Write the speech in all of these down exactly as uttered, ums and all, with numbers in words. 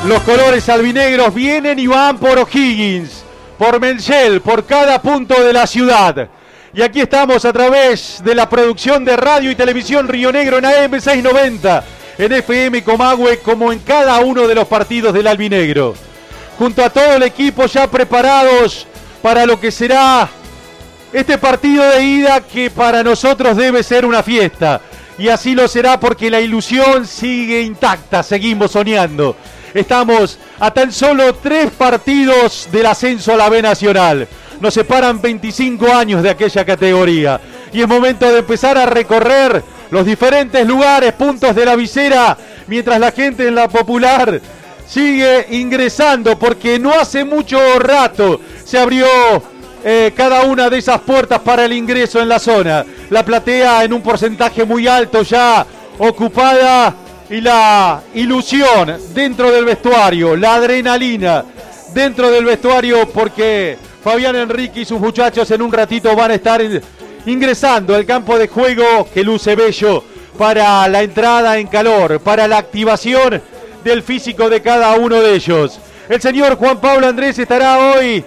Los colores albinegros vienen y van por O'Higgins, por Menchel, por cada punto de la ciudad. Y aquí estamos a través de la producción de radio y televisión Río Negro en A M seiscientos noventa, en F M Comahue, como en cada uno de los partidos del albinegro. Junto a todo el equipo ya preparados para lo que será este partido de ida, que para nosotros debe ser una fiesta. Y así lo será porque la ilusión sigue intacta, seguimos soñando. Estamos a tan solo tres partidos del ascenso a la B Nacional. Nos separan veinticinco años de aquella categoría. Y es momento de empezar a recorrer los diferentes lugares, puntos de la visera, mientras la gente en la Popular sigue ingresando, porque no hace mucho rato se abrió eh, cada una de esas puertas para el ingreso en la zona. La platea en un porcentaje muy alto ya ocupada, y la ilusión dentro del vestuario, la adrenalina dentro del vestuario, porque Fabián Enrique y sus muchachos en un ratito van a estar ingresando al campo de juego, que luce bello para la entrada en calor, para la activación del físico de cada uno de ellos. El señor Juan Pablo Andrés estará hoy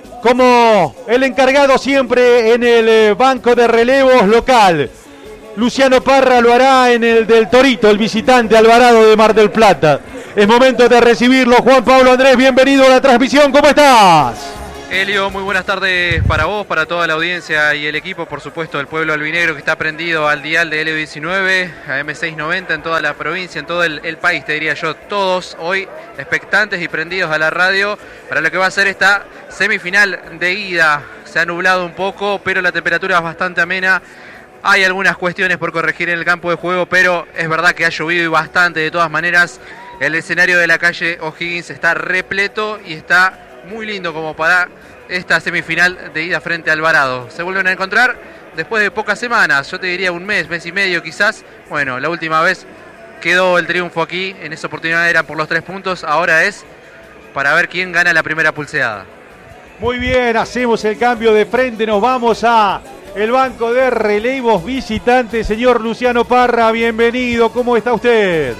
como el encargado siempre en el banco de relevos local. Luciano Parra lo hará en el del Torito, el visitante Alvarado de Mar del Plata. Es momento de recibirlo. Juan Pablo Andrés, bienvenido a la transmisión, ¿cómo estás? Elio, muy buenas tardes para vos, para toda la audiencia y el equipo, por supuesto, del pueblo albinegro que está prendido al dial de L diecinueve, a M seiscientos noventa en toda la provincia, en todo el, el país, te diría yo, todos hoy expectantes y prendidos a la radio para lo que va a ser esta semifinal de ida. Se ha nublado un poco, pero la temperatura es bastante amena. Hay algunas cuestiones por corregir en el campo de juego, pero es verdad que ha llovido y bastante. De todas maneras, el escenario de la calle O'Higgins está repleto y está muy lindo como para esta semifinal de ida frente a Alvarado. Se vuelven a encontrar después de pocas semanas, yo te diría un mes, mes y medio quizás. Bueno, la última vez quedó el triunfo aquí, en esa oportunidad eran por los tres puntos, ahora es para ver quién gana la primera pulseada. Muy bien, hacemos el cambio de frente, nos vamos a el banco de relevos visitantes. Señor Luciano Parra, bienvenido, ¿cómo está usted?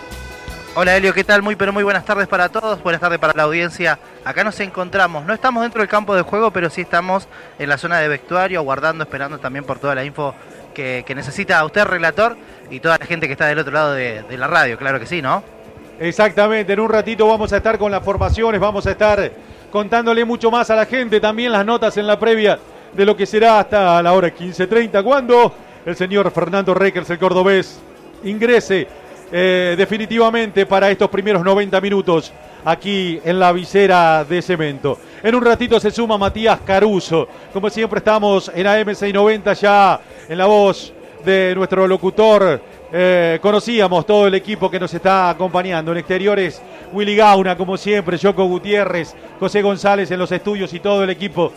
Hola Elio, ¿qué tal? Muy pero muy buenas tardes para todos, buenas tardes para la audiencia. Acá nos encontramos, no estamos dentro del campo de juego, pero sí estamos en la zona de vestuario, aguardando, esperando también por toda la info que, que necesita usted, relator, y toda la gente que está del otro lado de, de la radio, claro que sí, ¿no? Exactamente, en un ratito vamos a estar con las formaciones, vamos a estar contándole mucho más a la gente, también las notas en la previa de lo que será hasta la hora quince treinta, cuando el señor Fernando Reckers, el cordobés, ingrese eh, definitivamente para estos primeros noventa minutos aquí en la visera de cemento. En un ratito se suma Matías Caruso. Como siempre estamos en A M seiscientos noventa, ya en la voz de nuestro locutor. Eh, conocíamos todo el equipo que nos está acompañando. En exteriores, Willy Gauna, como siempre, Yoko Gutiérrez, José González en los estudios y todo el equipo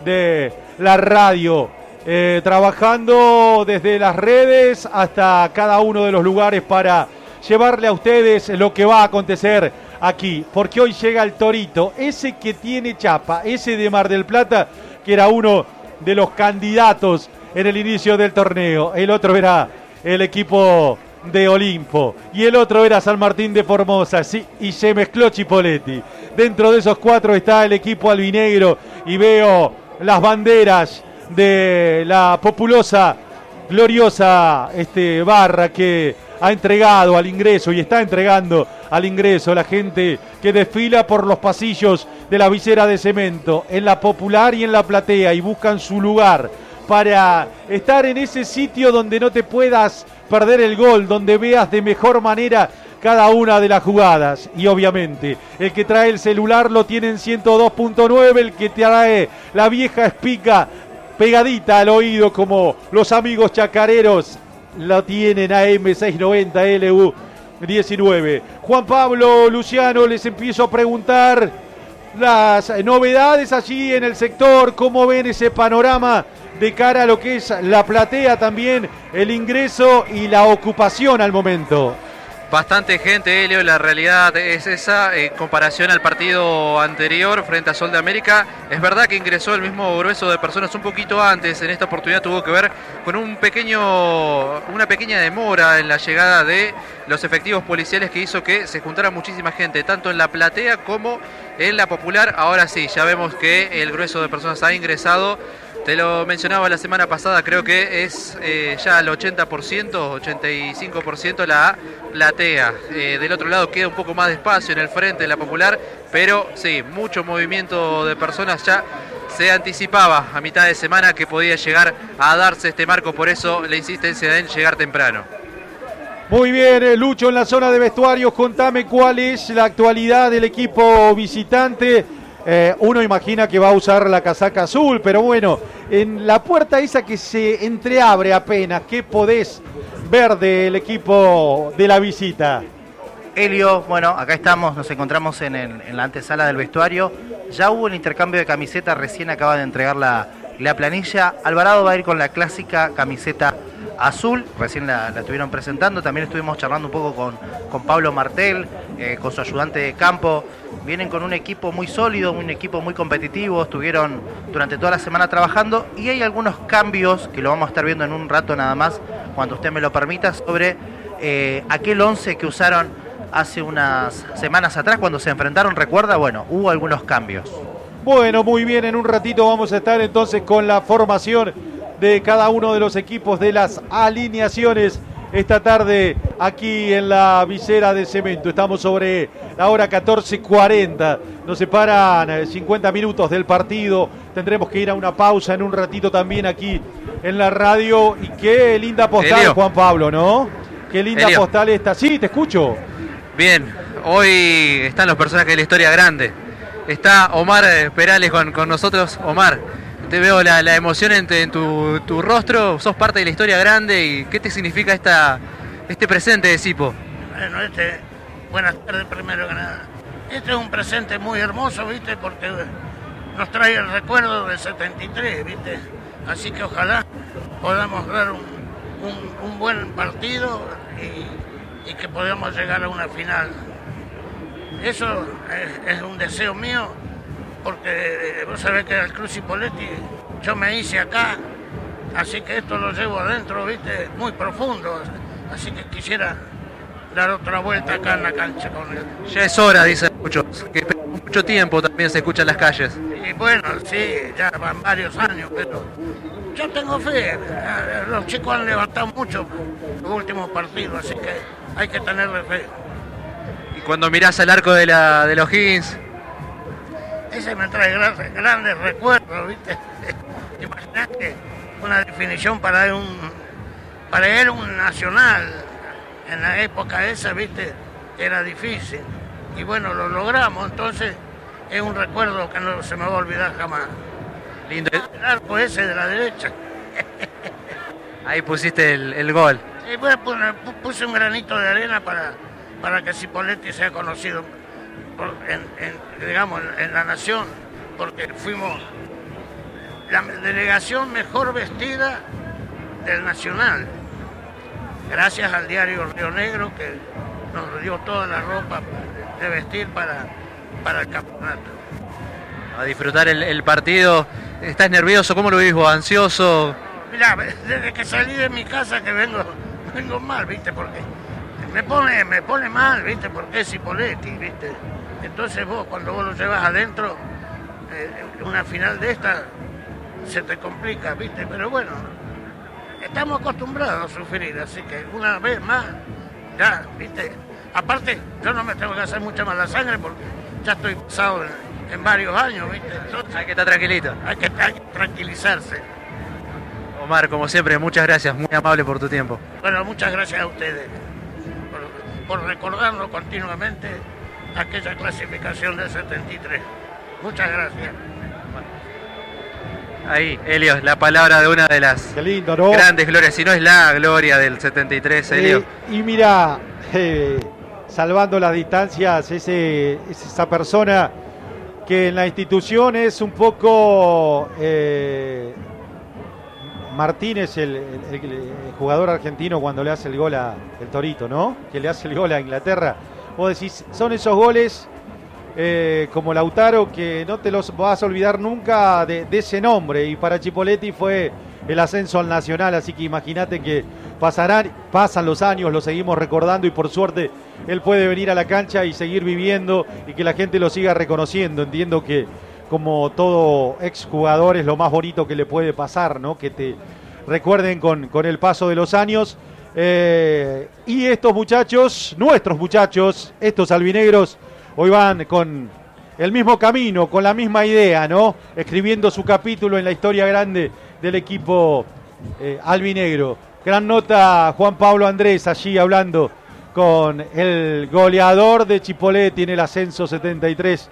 de la radio, eh, trabajando desde las redes hasta cada uno de los lugares para llevarle a ustedes lo que va a acontecer aquí, porque hoy llega el Torito, ese que tiene chapa, ese de Mar del Plata, que era uno de los candidatos en el inicio del torneo. El otro era el equipo de Olimpo y el otro era San Martín de Formosa, sí, y se mezcló Chipoletti. Dentro de esos cuatro está el equipo albinegro y veo las banderas de la populosa, gloriosa este, barra que ha entregado al ingreso y está entregando al ingreso la gente que desfila por los pasillos de la visera de cemento, en la Popular y en la platea, y buscan su lugar para estar en ese sitio donde no te puedas perder el gol, donde veas de mejor manera cada una de las jugadas. Y obviamente el que trae el celular lo tiene en ciento dos punto nueve, el que trae la vieja espica pegadita al oído como los amigos chacareros lo tienen a M seiscientos noventa L U diecinueve. Juan Pablo, Luciano, les empiezo a preguntar las novedades allí en el sector, cómo ven ese panorama de cara a lo que es la platea, también el ingreso y la ocupación al momento. Bastante gente, Helio, la realidad es esa, en comparación al partido anterior frente a Sol de América. Es verdad que ingresó el mismo grueso de personas un poquito antes, en esta oportunidad tuvo que ver con un pequeño, una pequeña demora en la llegada de los efectivos policiales que hizo que se juntara muchísima gente, tanto en la platea como en la popular. Ahora sí, ya vemos que el grueso de personas ha ingresado. Te lo mencionaba la semana pasada, creo que es eh, ya el ochenta por ciento, ochenta y cinco por ciento la platea. Eh, del otro lado queda un poco más de espacio en el frente de la popular, pero sí, mucho movimiento de personas. Ya se anticipaba a mitad de semana que podía llegar a darse este marco, por eso la insistencia en llegar temprano. Muy bien, Lucho, en la zona de vestuarios, contame cuál es la actualidad del equipo visitante. Eh, uno imagina que va a usar la casaca azul, pero bueno, en la puerta esa que se entreabre apenas, ¿qué podés ver del equipo de la visita? Helio, bueno, acá estamos, nos encontramos en, el, en la antesala del vestuario. Ya hubo el intercambio de camisetas, recién acaba de entregar la, la planilla. Alvarado va a ir con la clásica camiseta azul, recién la, la estuvieron presentando. También estuvimos charlando un poco con, con Pablo Martel, eh, con su ayudante de campo. Vienen con un equipo muy sólido, un equipo muy competitivo, estuvieron durante toda la semana trabajando y hay algunos cambios que lo vamos a estar viendo en un rato nada más, cuando usted me lo permita, sobre eh, aquel once que usaron hace unas semanas atrás cuando se enfrentaron, ¿recuerda? Bueno, hubo algunos cambios. Bueno, muy bien, en un ratito vamos a estar entonces con la formación de cada uno de los equipos, de las alineaciones esta tarde aquí en la visera de Cemento. Estamos sobre la hora catorce cuarenta, nos separan cincuenta minutos del partido, tendremos que ir a una pausa en un ratito también aquí en la radio. Y qué linda postal, Elio. Juan Pablo, ¿no? Qué linda Elio. postal esta. Sí, te escucho. Bien, hoy están los personajes de la historia grande. Está Omar Perales con, con nosotros. Omar, te veo la, la emoción en, te, en tu, tu rostro, sos parte de la historia grande. ¿Y qué te significa esta, este presente de Cipo? Bueno, este, buenas tardes primero que nada. Este es un presente muy hermoso, ¿viste? Porque nos trae el recuerdo del setenta y tres, ¿viste? Así que ojalá podamos dar un, un, un buen partido y, y que podamos llegar a una final. Eso es, es un deseo mío, porque vos sabés que el Cruz Cipolletti yo me hice acá, así que esto lo llevo adentro, ¿viste? Muy profundo, así que quisiera dar otra vuelta acá en la cancha con él. Ya es hora, dicen muchos, que mucho tiempo también se escucha en las calles. Y bueno, sí, ya van varios años, pero yo tengo fe. Los chicos han levantado mucho los últimos partidos, así que hay que tenerle fe. Y cuando mirás al arco de la de los Higgins, ese me trae grandes, grandes recuerdos, ¿viste? Imagínate una definición para un para él un nacional en la época esa, ¿viste? Era difícil. Y bueno, lo logramos, entonces es un recuerdo que no se me va a olvidar jamás. Lindo. El arco ese de la derecha. Ahí pusiste el, el gol. Sí, bueno, puse un granito de arena para, para que Cipolletti sea conocido por, en, en, digamos, en la nación, porque fuimos la delegación mejor vestida del Nacional, gracias al diario Río Negro que nos dio toda la ropa de vestir para, para el campeonato. A disfrutar el, el partido. ¿Estás nervioso? ¿Cómo lo vivís vos? ¿Ansioso? Mirá, desde que salí de mi casa que vengo, vengo mal, ¿viste? Porque me pone, me pone mal, ¿viste? Porque es Cipolletti, ¿viste? Entonces vos, cuando vos lo llevas adentro, eh, una final de esta se te complica, ¿viste? Pero bueno, estamos acostumbrados a sufrir, así que una vez más, ya, ¿viste? Aparte, yo no me tengo que hacer mucha mala sangre porque ya estoy pasado en, en varios años, ¿viste? Entonces, hay que estar tranquilito. Hay que, hay que tranquilizarse. Omar, como siempre, muchas gracias, muy amable por tu tiempo. Bueno, muchas gracias a ustedes por, por recordarnos continuamente aquella clasificación del setenta y tres. Muchas gracias. Ahí, Helio, la palabra de una de las lindo, ¿no? grandes glorias, si no es la gloria del setenta y tres, Helio. Eh, y mira, eh, salvando las distancias, ese, es esa persona que en la institución es un poco... Eh, Martínez, el, el, el, el jugador argentino, cuando le hace el gol a el Torito, ¿no? Que le hace el gol a Inglaterra. Vos decís, son esos goles eh, como Lautaro que no te los vas a olvidar nunca de, de ese nombre. Y para Chipoletti fue el ascenso al Nacional, así que imagínate que pasarán, pasan los años, lo seguimos recordando y por suerte él puede venir a la cancha y seguir viviendo y que la gente lo siga reconociendo. Entiendo que como todo exjugador es lo más bonito que le puede pasar, ¿no? Que te recuerden con, con el paso de los años. Eh, y estos muchachos, nuestros muchachos, estos albinegros, hoy van con el mismo camino, con la misma idea, ¿no? Escribiendo su capítulo en la historia grande del equipo eh, albinegro. Gran nota Juan Pablo Andrés allí hablando con el goleador de Chipoletti en el ascenso setenta y tres.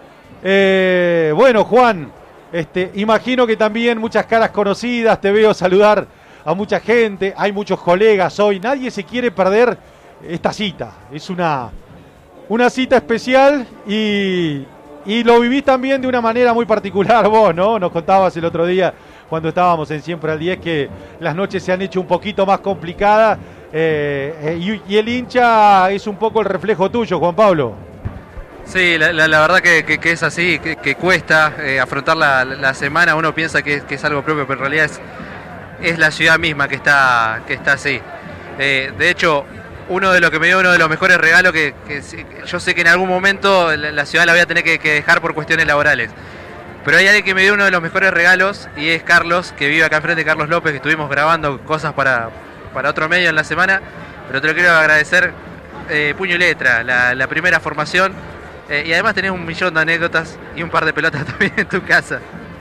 Eh, bueno, Juan, este, imagino que también muchas caras conocidas, te veo saludar a mucha gente, hay muchos colegas hoy, nadie se quiere perder esta cita, es una, una cita especial y, y lo vivís también de una manera muy particular vos, ¿no? Nos contabas el otro día cuando estábamos en Siempre al diez que las noches se han hecho un poquito más complicadas eh, eh, y, y el hincha es un poco el reflejo tuyo, Juan Pablo. Sí, la, la, la verdad que, que, que es así, que, que cuesta eh, afrontar la, la semana. Uno piensa que, que es algo propio, pero en realidad es, es la ciudad misma que está, que está así. Eh, de hecho, uno de los que me dio uno de los mejores regalos que, que yo sé que en algún momento la, la ciudad la voy a tener que, que dejar por cuestiones laborales. Pero hay alguien que me dio uno de los mejores regalos y es Carlos, que vive acá enfrente, Carlos López, que estuvimos grabando cosas para, para otro medio en la semana. Pero te lo quiero agradecer, eh, puño y letra, la, la primera formación. Eh, y además tenés un millón de anécdotas y un par de pelotas también en tu casa.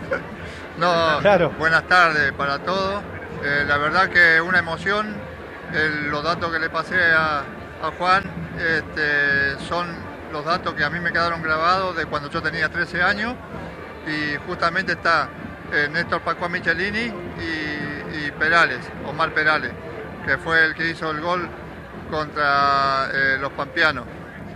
No, claro. Buenas tardes para todos. Eh, la verdad que una emoción. El, los datos que le pasé a, a Juan este, son los datos que a mí me quedaron grabados de cuando yo tenía trece años. Y justamente está eh, Néstor Pascual Michelini y, y Perales, Omar Perales, que fue el que hizo el gol contra eh, los pampeanos.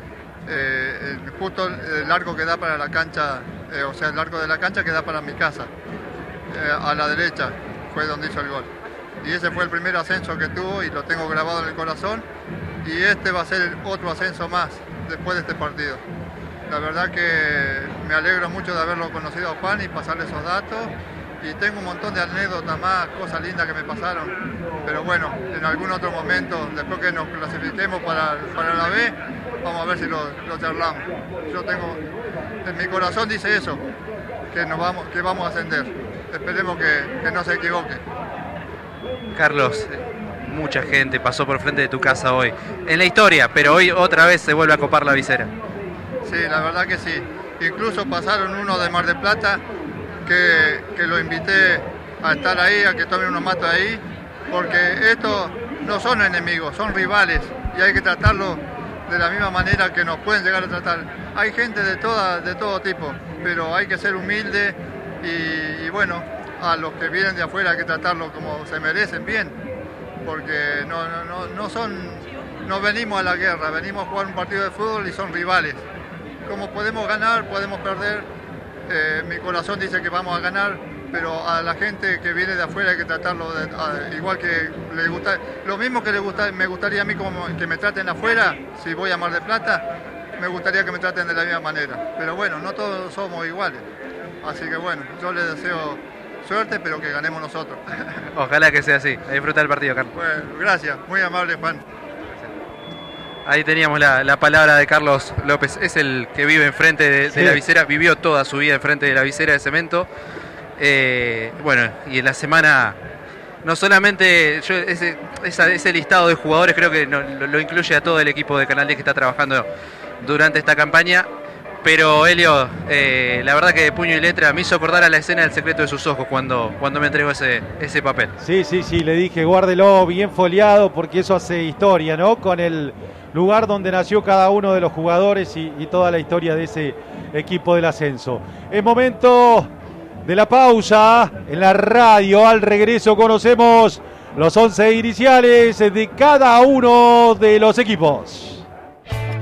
Eh, el, justo el arco que da para la cancha, eh, o sea, el arco de la cancha que da para mi casa, eh, a la derecha fue donde hizo el gol. Y ese fue el primer ascenso que tuvo y lo tengo grabado en el corazón. Y este va a ser otro ascenso más después de este partido. La verdad que me alegro mucho de haberlo conocido a Juan y pasarle esos datos. Y tengo un montón de anécdotas más, cosas lindas que me pasaron. Pero bueno, en algún otro momento, después que nos clasifiquemos para, para la B, vamos a ver si lo, lo charlamos. Yo tengo, en mi corazón dice eso, que, nos vamos, que vamos a ascender. Esperemos que, que no se equivoque. Carlos, mucha gente pasó por frente de tu casa hoy. En la historia, pero hoy otra vez se vuelve a copar la visera. Sí, la verdad que sí. Incluso pasaron uno de Mar del Plata que, que lo invité a estar ahí, a que tome unos mates ahí, porque estos no son enemigos, son rivales y hay que tratarlos de la misma manera que nos pueden llegar a tratar. Hay gente de, toda, de todo tipo, pero hay que ser humilde y, y bueno, a los que vienen de afuera hay que tratarlos como se merecen bien, porque no, no, no, no son, no venimos a la guerra, venimos a jugar un partido de fútbol y son rivales. Como podemos ganar, podemos perder, eh, mi corazón dice que vamos a ganar, pero a la gente que viene de afuera hay que tratarlo de, a, igual que le gusta, lo mismo que le gusta, me gustaría a mí como que me traten afuera, si voy a Mar del Plata, me gustaría que me traten de la misma manera, pero bueno, no todos somos iguales, así que bueno, yo les deseo suerte, pero que ganemos nosotros. Ojalá que sea así, a disfrutar el partido, Carlos. Bueno, gracias, muy amable, Juan. Ahí teníamos la, la palabra de Carlos López, es el que vive enfrente de, sí. de la visera, vivió toda su vida enfrente de la visera de cemento. Eh, bueno, y en la semana, no solamente yo, ese, esa, ese listado de jugadores creo que no, lo, lo incluye a todo el equipo de Canal diez que está trabajando durante esta campaña, pero Helio, eh, la verdad que de puño y letra me hizo acordar a la escena del secreto de sus ojos cuando, cuando me entregó ese, ese papel. Sí, sí, sí, le dije guárdelo bien foliado porque eso hace historia, ¿no? Con el lugar donde nació cada uno de los jugadores y, y toda la historia de ese equipo del ascenso. Es momento de la pausa en la radio. Al regreso conocemos los once iniciales de cada uno de los equipos.